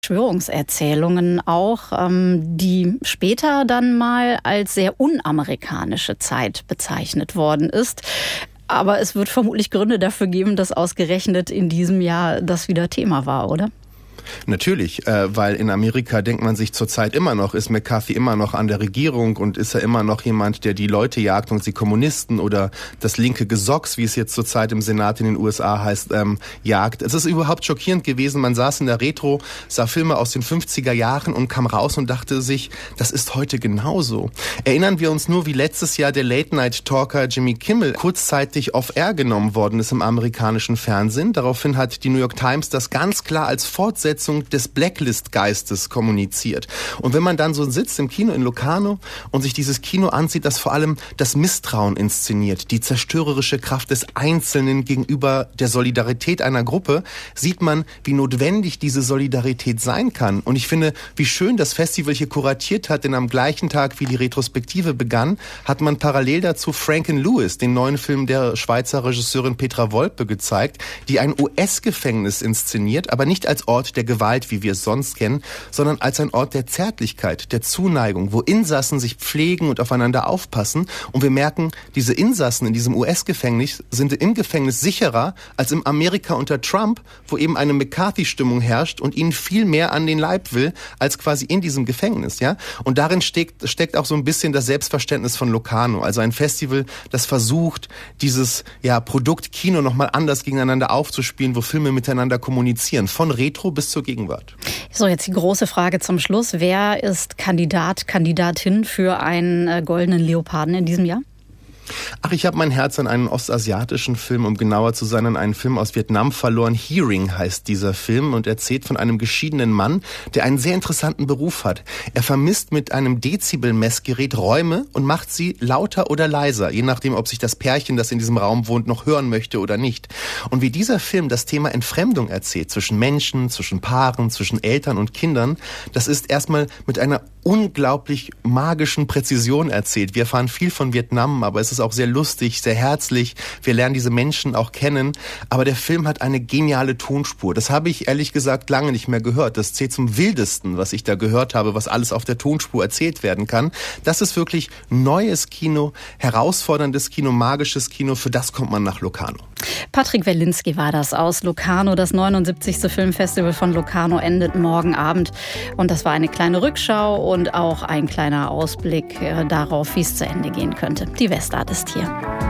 Verschwörungserzählungen auch, die später dann mal als sehr unamerikanische Zeit bezeichnet worden ist. Aber es wird vermutlich Gründe dafür geben, dass ausgerechnet in diesem Jahr das wieder Thema war, oder? Natürlich, weil in Amerika denkt man sich zurzeit immer noch, ist McCarthy immer noch an der Regierung und ist er immer noch jemand, der die Leute jagt und sie Kommunisten oder das linke Gesocks, wie es jetzt zurzeit im Senat in den USA heißt, jagt. Es ist überhaupt schockierend gewesen. Man saß in der Retro, sah Filme aus den 50er Jahren und kam raus und dachte sich, das ist heute genauso. Erinnern wir uns nur, wie letztes Jahr der Late-Night-Talker Jimmy Kimmel kurzzeitig off-air genommen worden ist im amerikanischen Fernsehen. Daraufhin hat die New York Times das ganz klar als Fortsetzung des Blacklist-Geistes kommuniziert. Und wenn man dann so sitzt im Kino in Locarno und sich dieses Kino ansieht, das vor allem das Misstrauen inszeniert, die zerstörerische Kraft des Einzelnen gegenüber der Solidarität einer Gruppe, sieht man, wie notwendig diese Solidarität sein kann. Und ich finde, wie schön das Festival hier kuratiert hat, denn am gleichen Tag, wie die Retrospektive begann, hat man parallel dazu Franken Lewis, den neuen Film der Schweizer Regisseurin Petra Wolpe, gezeigt, die ein US-Gefängnis inszeniert, aber nicht als Ort der Gewalt, wie wir es sonst kennen, sondern als ein Ort der Zärtlichkeit, der Zuneigung, wo Insassen sich pflegen und aufeinander aufpassen. Und wir merken, diese Insassen in diesem US-Gefängnis sind im Gefängnis sicherer als im Amerika unter Trump, wo eben eine McCarthy-Stimmung herrscht und ihnen viel mehr an den Leib will, als quasi in diesem Gefängnis, ja. Und darin steckt auch so ein bisschen das Selbstverständnis von Locarno, also ein Festival, das versucht, dieses, Produkt Kino nochmal anders gegeneinander aufzuspielen, wo Filme miteinander kommunizieren, von Retro bis zur Gegenwart. So, jetzt die große Frage zum Schluss. Wer ist Kandidatin für einen goldenen Leoparden in diesem Jahr? Ach, ich habe mein Herz an einen ostasiatischen Film, um genauer zu sein, an einen Film aus Vietnam verloren. Hearing heißt dieser Film und erzählt von einem geschiedenen Mann, der einen sehr interessanten Beruf hat. Er vermisst mit einem Dezibel-Messgerät Räume und macht sie lauter oder leiser, je nachdem, ob sich das Pärchen, das in diesem Raum wohnt, noch hören möchte oder nicht. Und wie dieser Film das Thema Entfremdung erzählt, zwischen Menschen, zwischen Paaren, zwischen Eltern und Kindern, das ist erstmal mit einer unglaublich magischen Präzision erzählt. Wir erfahren viel von Vietnam, aber es ist auch sehr lustig, sehr herzlich. Wir lernen diese Menschen auch kennen. Aber der Film hat eine geniale Tonspur. Das habe ich ehrlich gesagt lange nicht mehr gehört. Das zählt zum Wildesten, was ich da gehört habe, was alles auf der Tonspur erzählt werden kann. Das ist wirklich neues Kino, herausforderndes Kino, magisches Kino. Für das kommt man nach Locarno. Patrick Welinski war das aus Locarno. Das 79. Filmfestival von Locarno endet morgen Abend. Und das war eine kleine Rückschau und auch ein kleiner Ausblick darauf, wie es zu Ende gehen könnte. Die Westart ist hier.